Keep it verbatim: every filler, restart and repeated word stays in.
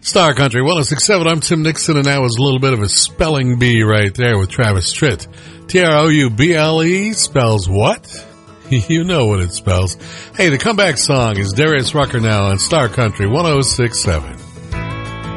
Star Country one oh six point seven, I'm Tim Nixon, and that was a little bit of a spelling bee right there with Travis Tritt. T R O U B L E spells what? You know what it spells. Hey, the comeback song is Darius Rucker now on Star Country one oh six point seven.